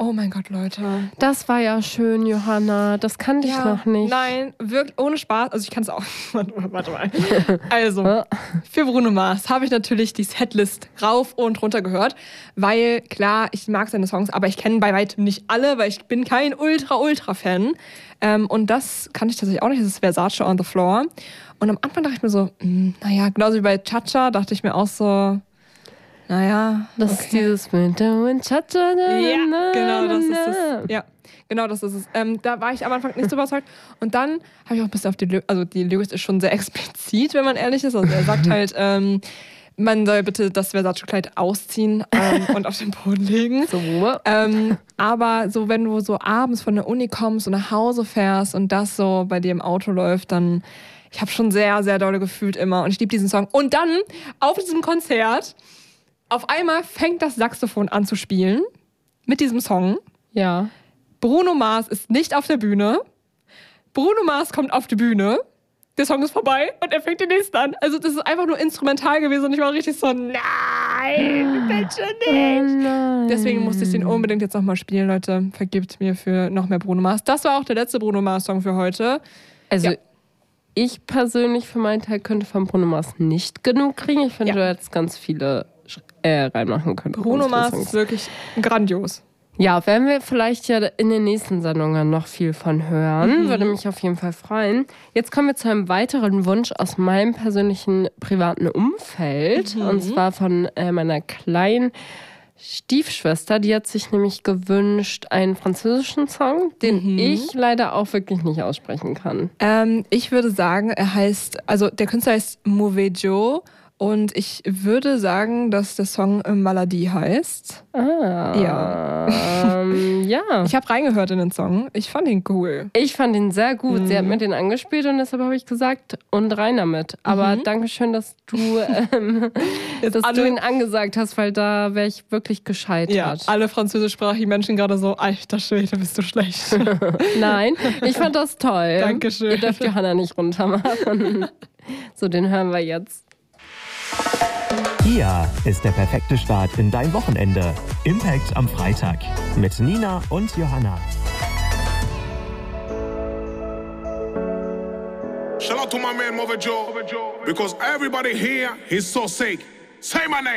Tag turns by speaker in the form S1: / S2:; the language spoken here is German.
S1: Oh mein Gott, Leute.
S2: Das war ja schön, Johanna. Das kannte ich noch nicht.
S1: Nein, wirklich ohne Spaß. Also ich kann es auch. Warte mal. Also, für Bruno Mars habe ich natürlich die Setlist rauf und runter gehört, weil klar, ich mag seine Songs, aber ich kenne bei weitem nicht alle, weil ich bin kein Ultra-Fan. Und das kannte ich tatsächlich auch nicht. Das ist Versace on the Floor. Und am Anfang dachte ich mir so, naja, genauso wie bei Cha-Cha dachte ich mir auch so, naja.
S2: Das ist dieses Winter und Cha-Cha.
S1: Ja, genau, das ist es. Ja, genau, das ist es. Da war ich am Anfang nicht so überzeugt. Und dann habe ich auch ein bisschen auf die Lyrics, also die Lyrics ist schon sehr explizit, wenn man ehrlich ist. Also er sagt halt, man soll bitte das Versace-Kleid ausziehen und auf den Boden legen.
S2: So.
S1: Aber so, wenn du so abends von der Uni kommst und nach Hause fährst und das so bei dir im Auto läuft, dann, ich habe schon sehr, sehr dolle gefühlt immer. Und ich liebe diesen Song. Und dann auf diesem Konzert, auf einmal fängt das Saxophon an zu spielen mit diesem Song.
S2: Ja.
S1: Bruno Mars ist nicht auf der Bühne. Bruno Mars kommt auf die Bühne. Der Song ist vorbei und er fängt den nächsten an. Also das ist einfach nur instrumental gewesen und ich war richtig so, nein, bitte nicht.
S2: Nein.
S1: Deswegen musste ich den unbedingt jetzt nochmal spielen, Leute. Vergibt mir für noch mehr Bruno Mars. Das war auch der letzte Bruno Mars-Song für heute.
S2: Also
S1: ja.
S2: Ich persönlich für meinen Teil könnte von Bruno Mars nicht genug kriegen. Ich finde, du hättest ganz viele reinmachen können.
S1: Bruno Mars ist wirklich grandios.
S2: Ja, werden wir vielleicht ja in den nächsten Sendungen noch viel von hören. Würde mich auf jeden Fall freuen. Jetzt kommen wir zu einem weiteren Wunsch aus meinem persönlichen privaten Umfeld. Und zwar von meiner kleinen Stiefschwester. Die hat sich nämlich gewünscht einen französischen Song, den ich leider auch wirklich nicht aussprechen kann.
S1: Ich würde sagen, der Künstler heißt Mauvais Joe. Und ich würde sagen, dass der Song Maladie heißt. Ja.
S2: Ja.
S1: Ich habe reingehört in den Song. Ich fand ihn cool.
S2: Ich fand ihn sehr gut. Sie hat mir den angespielt und deshalb habe ich gesagt, und rein damit. Aber Dankeschön, dass du ihn angesagt hast, weil da wäre ich wirklich gescheitert.
S1: Ja, alle französischsprachigen Menschen gerade so, alter Schwede, bist du schlecht.
S2: Nein, ich fand das toll.
S1: Dankeschön.
S2: Ihr dürft Johanna nicht runtermachen. So, den hören wir jetzt.
S3: Hier ist der perfekte Start in dein Wochenende. Impact am Freitag mit Nina und Johanna.
S4: Shout out to my man Mauvais Joe, because everybody here, he's so sick. Say my name.